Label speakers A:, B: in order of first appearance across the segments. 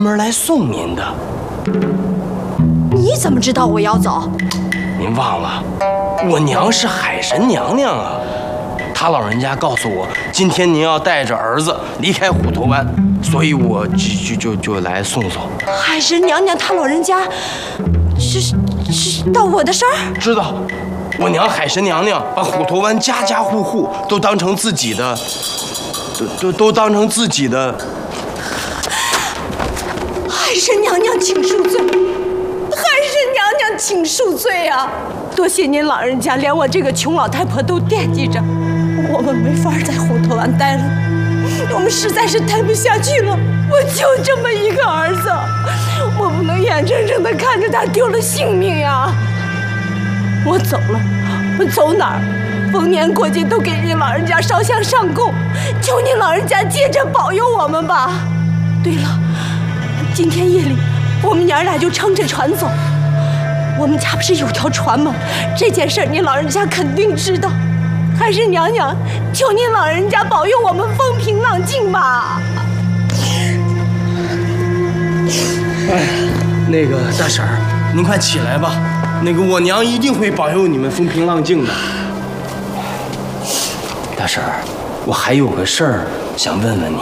A: 门来送您的。
B: 你怎么知道我要走？
A: 您忘了，我娘是海神娘娘啊。她老人家告诉我，今天您要带着儿子离开虎头湾，所以我就来送走。
B: 海神娘娘她老人家是道我的事儿？
A: 知道，我娘海神娘娘把虎头湾家家户户都当成自己的，都当成自己的。
B: 海神娘娘请恕罪，海神娘娘请恕罪啊！多谢您老人家，连我这个穷老太婆都惦记着。我们没法在虎头湾待了，我们实在是待不下去了。我就这么一个儿子，我不能眼睁睁地看着他丢了性命呀！我走了，我走哪儿？逢年过节都给您老人家烧香上供，求您老人家接着保佑我们吧。对了，今天夜里我们娘俩就撑着船走。我们家不是有条船吗？这件事您老人家肯定知道。海神娘娘，求您老人家保佑我们风平浪静吧。
A: 哎，那个大婶儿，您快起来吧。那个我娘一定会保佑你们风平浪静的。大婶儿，我还有个事儿想问问您。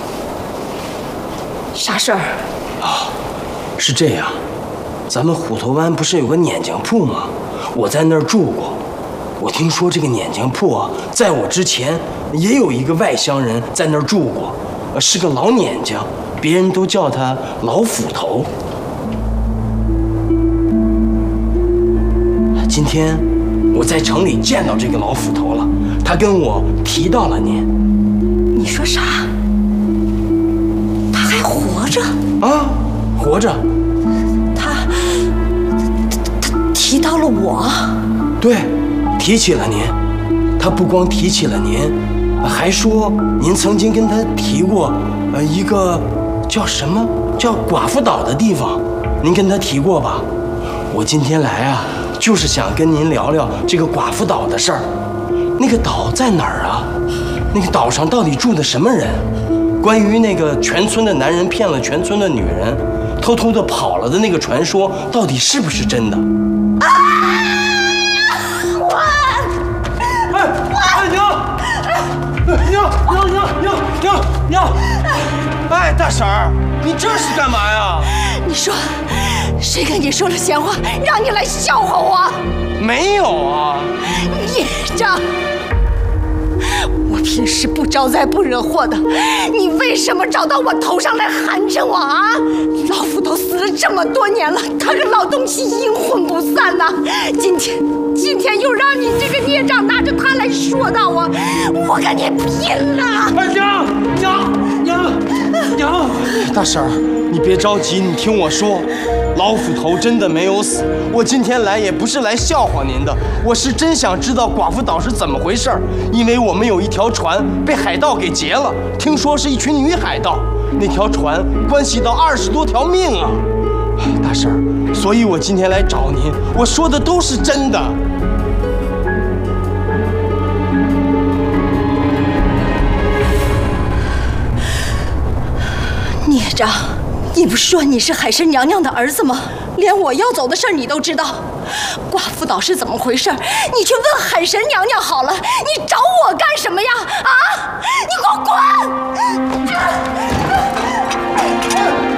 B: 啥事儿？
A: 是这样，咱们虎头湾不是有个碾浆铺吗？我在那儿住过。我听说这个碾浆铺啊，在我之前也有一个外乡人在那儿住过，是个老碾浆，别人都叫他老斧头。今天我在城里见到这个老斧头了，他跟我提到了您。
B: 你说啥？他还活着？
A: 啊，活着。
B: 他提到了我。
A: 对，提起了您。他不光提起了您，还说您曾经跟他提过，一个叫什么叫寡妇岛的地方，您跟他提过吧？我今天来啊，就是想跟您聊聊这个寡妇岛的事儿。那个岛在哪儿啊？那个岛上到底住的什么人？关于那个全村的男人骗了全村的女人，偷偷的跑了的那个传说，到底是不是真的？娘！哎，大婶儿，你这是干嘛呀？
B: 你说，谁跟你说了闲话，让你来笑话我？
A: 没有啊！
B: 孽障！我平时不招灾不惹祸的，你为什么找到我头上来寒碜我啊？老斧头死了这么多年了，他跟老东西阴魂不散呐！今天又让你这个孽障拿着他来说道我，我跟你拼了！
A: 哎，娘！大婶儿，你别着急，你听我说，老斧头真的没有死。我今天来也不是来笑话您的，我是真想知道寡妇岛是怎么回事儿。因为我们有一条船被海盗给劫了，听说是一群女海盗，那条船关系到20多条命啊！大婶儿，所以我今天来找您，我说的都是真的。
B: 孽障，你不说你是海神娘娘的儿子吗？连我要走的事儿你都知道。寡妇岛是怎么回事？你去问海神娘娘好了。你找我干什么呀？啊！你给我滚！